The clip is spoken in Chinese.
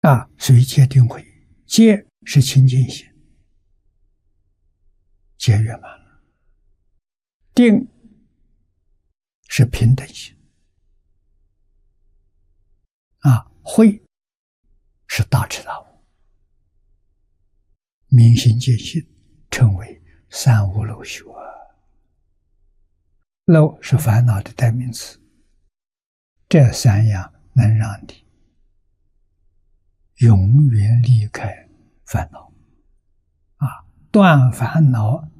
所以戒定慧，戒是清净心，戒圆满了；定是平等心，慧是大彻大悟，明心见性，称为三无漏学。漏是烦恼的代名词，这三样能让你永远离开烦恼，断烦恼